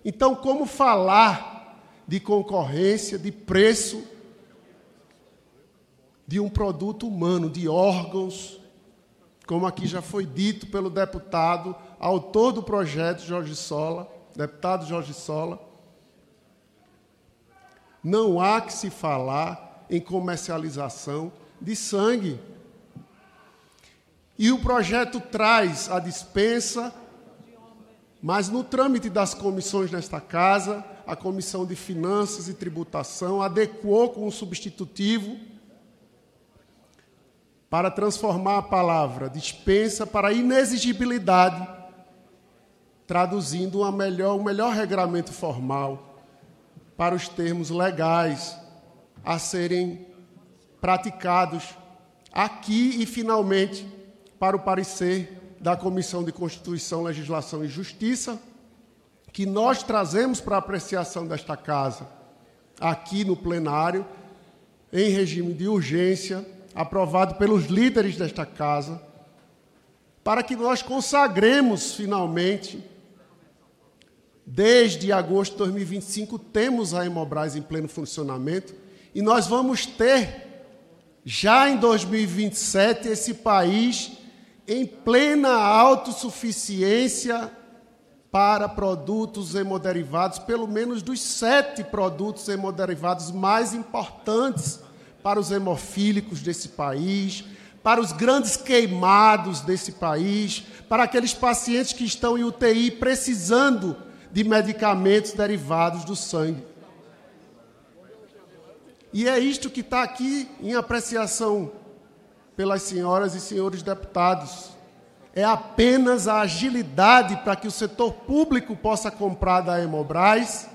Então, como falar de concorrência, de preço de um produto humano, de órgãos, como aqui já foi dito pelo deputado, autor do projeto, deputado Jorge Sola, não há que se falar em comercialização de sangue. E o projeto traz a dispensa, mas no trâmite das comissões nesta casa, a Comissão de Finanças e Tributação adequou com um substitutivo para transformar a palavra dispensa para inexigibilidade, traduzindo um melhor regramento formal para os termos legais a serem praticados aqui e, finalmente, para o parecer da Comissão de Constituição, Legislação e Justiça, que nós trazemos para a apreciação desta Casa, aqui no plenário, em regime de urgência, aprovado pelos líderes desta Casa, para que nós consagremos, finalmente, desde agosto de 2025, temos a Hemobras em pleno funcionamento, e nós vamos ter, já em 2027, esse país em plena autossuficiência para produtos hemoderivados, pelo menos dos 7 produtos hemoderivados mais importantes para os hemofílicos desse país, para os grandes queimados desse país, para aqueles pacientes que estão em UTI precisando de medicamentos derivados do sangue. E é isto que está aqui em apreciação pelas senhoras e senhores deputados. É apenas a agilidade para que o setor público possa comprar da Hemobras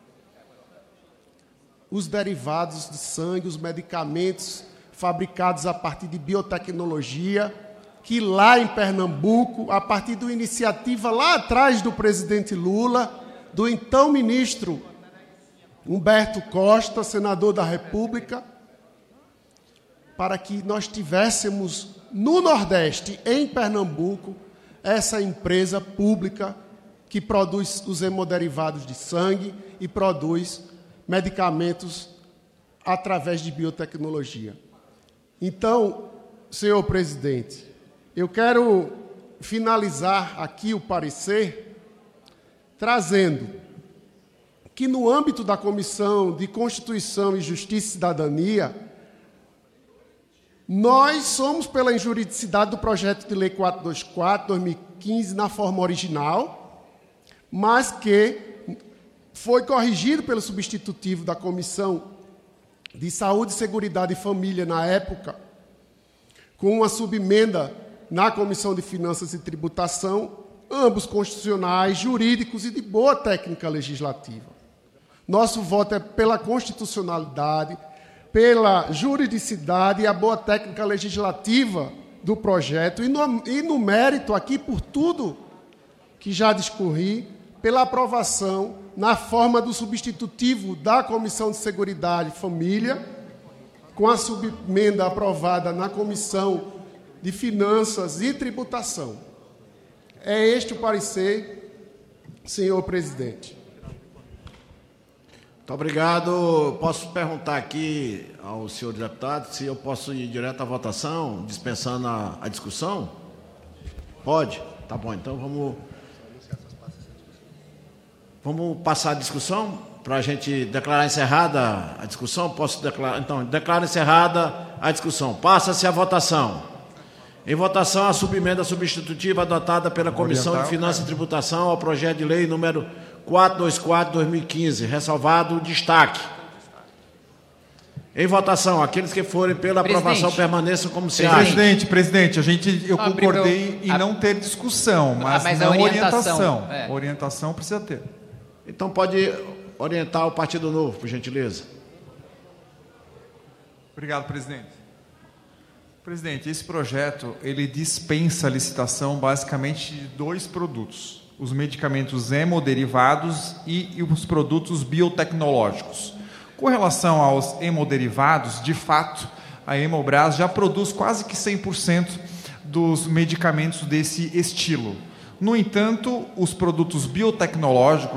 os derivados de sangue, os medicamentos fabricados a partir de biotecnologia, que lá em Pernambuco, a partir de uma iniciativa lá atrás do presidente Lula, do então ministro Humberto Costa, senador da República, para que nós tivéssemos no Nordeste, em Pernambuco, essa empresa pública que produz os hemoderivados de sangue e produz medicamentos através de biotecnologia. Então, senhor presidente, eu quero finalizar aqui o parecer trazendo que, no âmbito da Comissão de Constituição e Justiça e Cidadania, nós somos pela injuridicidade do projeto de lei 424/2015 na forma original, mas que foi corrigido pelo substitutivo da Comissão de Saúde, Seguridade e Família, na época, com uma subemenda na Comissão de Finanças e Tributação, ambos constitucionais, jurídicos e de boa técnica legislativa. Nosso voto é pela constitucionalidade, pela juridicidade e a boa técnica legislativa do projeto, e no mérito aqui, por tudo que já discorri, pela aprovação na forma do substitutivo da Comissão de Seguridade e Família, com a subemenda aprovada na Comissão de Finanças e Tributação. É este o parecer, senhor presidente. Muito obrigado. Posso perguntar aqui ao senhor deputado se eu posso ir direto à votação, dispensando a discussão? Pode? Tá bom, então vamos passar a discussão para a gente declarar encerrada a discussão. Posso declarar? Então, declaro encerrada a discussão. Passa-se a votação. Em votação, a subemenda substitutiva adotada pela Comissão de Finanças e Tributação ao projeto de lei número 424/2015, ressalvado o destaque. Em votação, aqueles que forem pela aprovação permaneçam como se acham. Presidente, eu concordei em não ter discussão, mas não orientação. Orientação precisa ter. Então pode orientar o Partido Novo, por gentileza. Obrigado, presidente. Presidente, esse projeto ele dispensa a licitação basicamente de 2 produtos: os medicamentos hemoderivados e os produtos biotecnológicos. Com relação aos hemoderivados, de fato, a Hemobras já produz quase que 100% dos medicamentos desse estilo. No entanto, os produtos biotecnológicos